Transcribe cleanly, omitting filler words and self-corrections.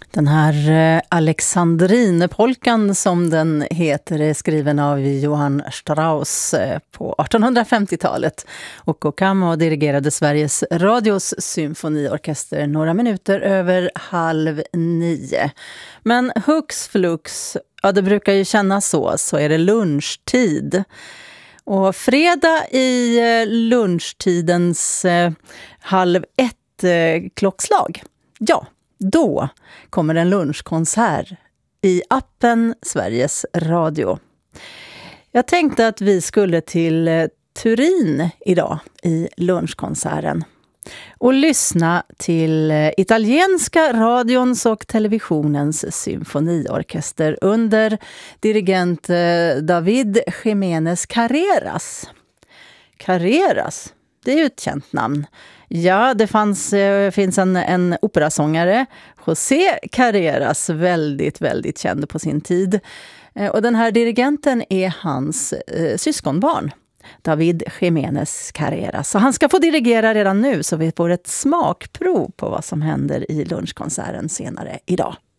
Den här Alexandrinepolkan som den heter är skriven av Johann Strauss på 1850-talet. Och Okama dirigerade Sveriges Radios symfoniorkester några minuter över 8:30. Men hux flux, ja det brukar ju kännas så är det lunchtid. Och fredag i lunchtidens 12:30 klockslag, ja, då kommer en lunchkonsert i appen Sveriges Radio. Jag tänkte att vi skulle till Turin idag i lunchkonserten och lyssna till italienska radions och televisionens symfoniorkester under dirigent David Jiménez Carreras. Carreras, det är ju ett känt namn. Ja, det finns en operasångare, José Carreras, väldigt känd på sin tid. Och den här dirigenten är hans syskonbarn, David Jiménez Carreras. Så han ska få dirigera redan nu så vi får ett smakprov på vad som händer i lunchkonserten senare idag.